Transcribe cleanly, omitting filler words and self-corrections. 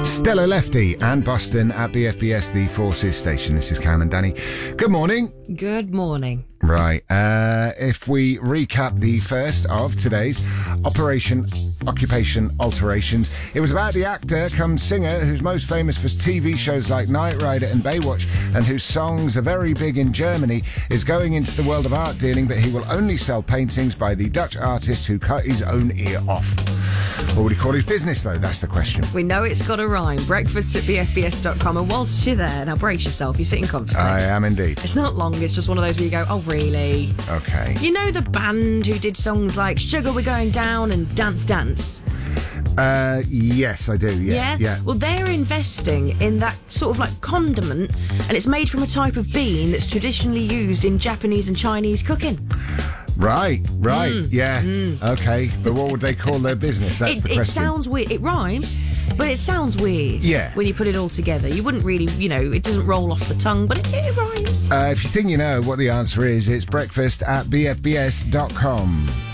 Stella Lefty and Boston at BFBS, the Forces station. This is Cam and Danny. Good morning. Good morning. Right, if we recap the first of today's Occupation Alterations, it was about the actor come singer who's most famous for TV shows like Knight Rider and Baywatch, and whose songs are very big in Germany, is going into the world of art dealing, but he will only sell paintings by the Dutch artist who cut his own ear off. What would he call his business, though? That's the question. We know it's got a rhyme. Breakfast at BFBS.com. And whilst you're there, now brace yourself. You're sitting comfortably. I am indeed. It's not long. It's just one of those where you go, oh, really? Okay. You know the band who did songs like Sugar We're Going Down and Dance Dance? Yes, I do. Yeah. Well, they're investing in that sort of like condiment, and it's made from a type of bean that's traditionally used in Japanese and Chinese cooking. Right. Okay, but what would they call their business? That's the question. It sounds weird. It rhymes, but it sounds weird. Yeah. When you put it all together, you wouldn't really, it doesn't roll off the tongue, but it rhymes. If you think you know what the answer is, it's breakfast at bfbs.com.